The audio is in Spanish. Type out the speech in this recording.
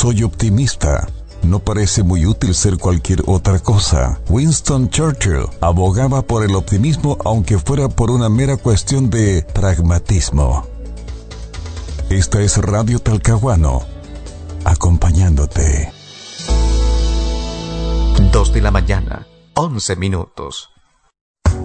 soy optimista. No parece muy útil ser cualquier otra cosa. Winston Churchill abogaba por el optimismo aunque fuera por una mera cuestión de pragmatismo. Esta es Radio Talcahuano, acompañándote. 2 de la mañana, 11 minutos.